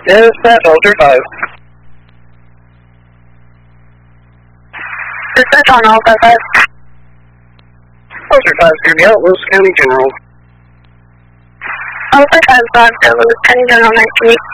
Dispatch, Alter 5. Dispatch on all 5-5. Alter 5, hear me out, Lewis County General. All 5-5, Lewis County General 19.